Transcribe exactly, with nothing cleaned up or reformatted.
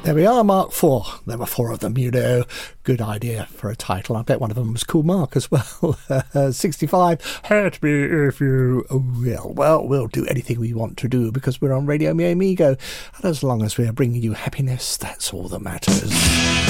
There we are, Mark four. There were four of them, you know. Good idea for a title. I bet one of them was called Mark as well. sixty-five. Hurt me if you will. Well, we'll do anything we want to do because we're on Radio Mi Amigo. And as long as we're bringing you happiness, that's all that matters.